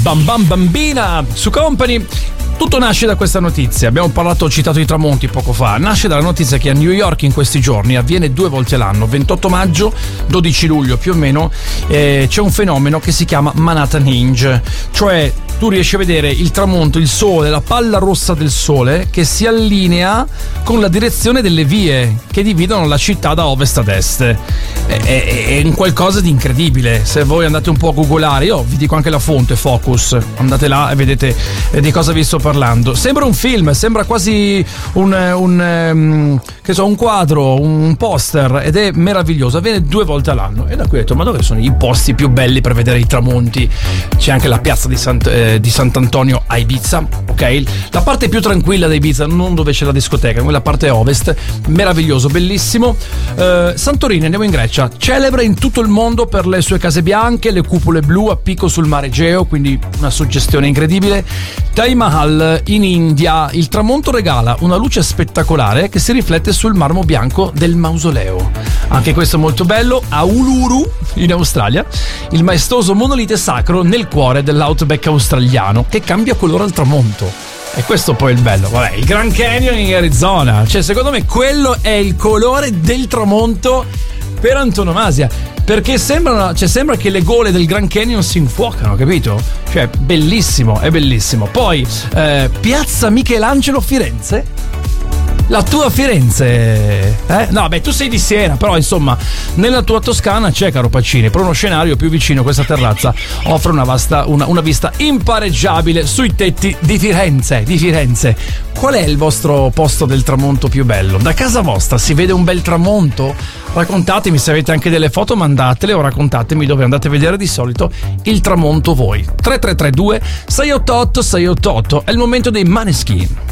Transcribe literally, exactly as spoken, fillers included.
Bam Bam Bambina su Company. Tutto nasce da questa notizia. Abbiamo parlato, ho citato i tramonti poco fa. Nasce dalla notizia che a New York in questi giorni avviene due volte l'anno, ventotto maggio, dodici luglio più o meno, eh, c'è un fenomeno che si chiama Manhattan Hinge, cioè tu riesci a vedere il tramonto, il sole, la palla rossa del sole che si allinea con la direzione delle vie che dividono la città da ovest ad est. È, è, è un qualcosa di incredibile. Se voi andate un po' a googolare, io vi dico anche la fonte, Focus, andate là e vedete di cosa vi sto parlando. Sembra un film, sembra quasi un, un, um, che so, un quadro, un poster, ed è meraviglioso. Avviene due volte all'anno. E da qui ho detto, ma dove sono i posti più belli per vedere i tramonti? C'è anche la piazza di, Sant, eh, di Sant'Antonio a Ibiza, ok? La parte più tranquilla di Ibiza, non dove c'è la discoteca, quella parte ovest, meraviglioso, bellissimo. eh, Santorini, andiamo in Grecia, celebre in tutto il mondo per le sue case bianche, le cupole blu a picco sul mare Egeo, quindi una suggestione incredibile. Taj Mahal in India, il tramonto regala una luce spettacolare che si riflette sul marmo bianco del mausoleo. Anche questo è molto bello. A Uluru in Australia, il maestoso monolite sacro nel cuore dell'outback australiano che cambia colore al tramonto. E questo poi è il bello. Vabbè, il Grand Canyon in Arizona, cioè secondo me quello è il colore del tramonto per antonomasia, perché sembra, cioè sembra che le gole del Grand Canyon si infuocano, capito? Cioè bellissimo, è bellissimo. Poi eh, Piazza Michelangelo Firenze. La tua Firenze, eh? No, beh, tu sei di Siena, però insomma, nella tua Toscana c'è, caro Pacini, per uno scenario più vicino questa terrazza offre una, vasta, una, una vista impareggiabile sui tetti di Firenze, di Firenze. Qual è il vostro posto del tramonto più bello? Da casa vostra si vede un bel tramonto? Raccontatemi, se avete anche delle foto mandatele o raccontatemi dove andate a vedere di solito il tramonto voi. tre tre tre due sei otto otto sei otto otto, è il momento dei Maneskin.